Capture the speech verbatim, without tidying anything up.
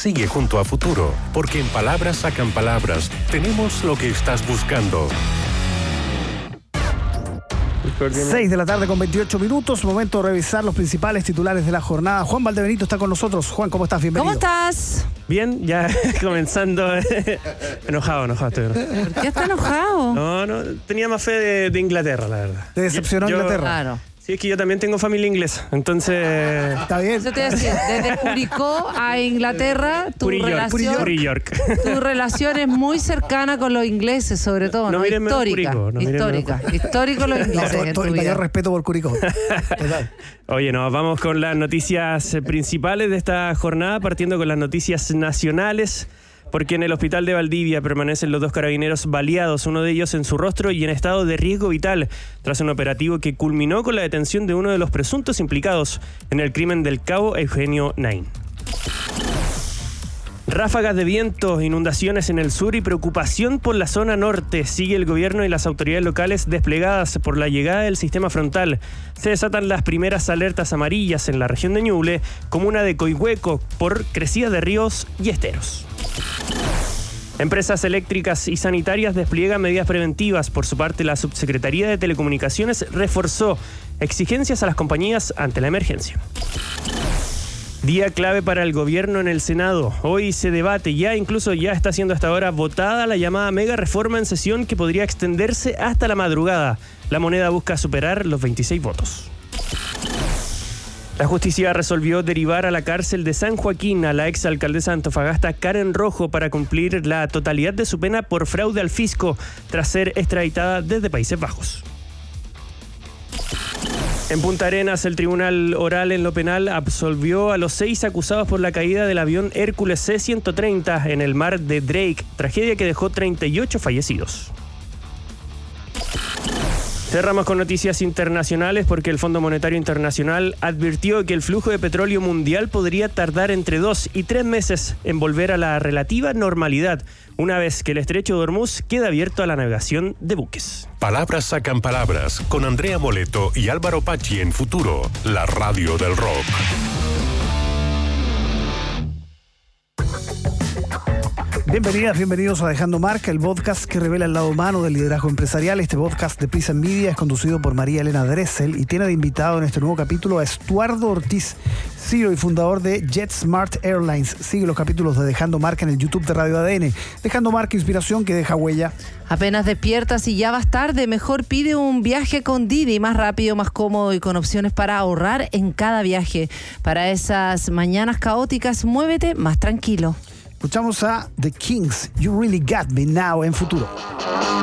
Sigue junto a Futuro, porque en Palabras Sacan Palabras tenemos lo que estás buscando. seis de la tarde con veintiocho minutos, momento de revisar los principales titulares de la jornada. Juan Valdebenito está con nosotros. Juan, ¿cómo estás? Bienvenido. ¿Cómo estás? Bien, ya comenzando. enojado, enojado estoy. ¿Por qué está enojado? No, no, tenía más fe de, de Inglaterra, la verdad. ¿Te decepcionó Yo- Inglaterra? Claro. Sí, es que yo también tengo familia inglesa, entonces... Está bien. Eso te iba a decir, desde Curicó a Inglaterra, tu Puri York, relación, Puri York. tu relación es muy cercana con los ingleses, sobre todo, ¿no? No miren menos Histórica, Curicó, no miren histórica, histórico los No, ingleses todo- en todo tu el vida. mayor respeto por Curicó. Total. Oye, nos vamos con las noticias principales de esta jornada, partiendo con las noticias nacionales, porque en el hospital de Valdivia permanecen los dos carabineros baleados, uno de ellos en su rostro y en estado de riesgo vital, tras un operativo que culminó con la detención de uno de los presuntos implicados en el crimen del cabo Eugenio Nain. Ráfagas de viento, inundaciones en el sur y preocupación por la zona norte. Sigue el gobierno y las autoridades locales desplegadas por la llegada del sistema frontal. Se desatan las primeras alertas amarillas en la región de Ñuble, comuna de Coihueco, por crecida de ríos y esteros. Empresas eléctricas y sanitarias despliegan medidas preventivas. Por su parte, la Subsecretaría de Telecomunicaciones reforzó exigencias a las compañías ante la emergencia. Día clave para el gobierno en el Senado. Hoy se debate, ya incluso ya está siendo hasta ahora votada la llamada mega reforma en sesión que podría extenderse hasta la madrugada. La moneda busca superar los veintiséis votos. La justicia resolvió derivar a la cárcel de San Joaquín a la exalcaldesa de Antofagasta Karen Rojo para cumplir la totalidad de su pena por fraude al fisco tras ser extraditada desde Países Bajos. En Punta Arenas, el Tribunal Oral en lo Penal absolvió a los seis acusados por la caída del avión Hércules C ciento treinta en el mar de Drake, tragedia que dejó treinta y ocho fallecidos. Cerramos con noticias internacionales porque el Fondo Monetario Internacional advirtió que el flujo de petróleo mundial podría tardar entre dos y tres meses en volver a la relativa normalidad, una vez que el estrecho de Hormuz queda abierto a la navegación de buques. Palabras Sacan Palabras con Andrea Moleto y Álvaro Pachi en Futuro, la radio del rock. Bienvenidas, bienvenidos a Dejando Marca, el podcast que revela el lado humano del liderazgo empresarial. Este podcast de Prisa Media es conducido por María Elena Dressel y tiene de invitado en este nuevo capítulo a Estuardo Ortiz, C E O y fundador de JetSmart Airlines. Sigue los capítulos de Dejando Marca en el YouTube de Radio A D N. Dejando Marca, inspiración que deja huella. Apenas despiertas y ya vas tarde, mejor pide un viaje con Didi, más rápido, más cómodo y con opciones para ahorrar en cada viaje. Para esas mañanas caóticas, muévete más tranquilo. Escuchamos a The Kings, You Really Got Me Now en Futuro.